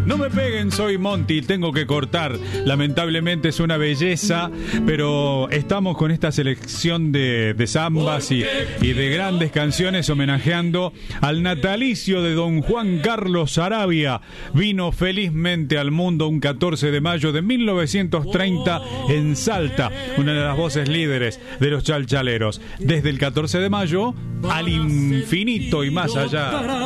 No me peguen, soy Monty, tengo que cortar. Lamentablemente es una belleza, pero estamos con esta selección de zambas y de grandes canciones homenajeando al natalicio de don Juan Carlos Arabia. Vino felizmente al mundo un 14 de mayo de 1930 en Salta, una de las voces líderes de los chalchaleros. Desde el 14 de mayo al infinito y más allá.